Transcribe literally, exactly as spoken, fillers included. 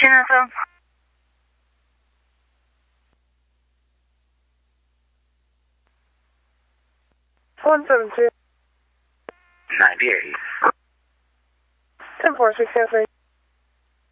Jennifer. one seven two. ninety-eight. ten four six zero three.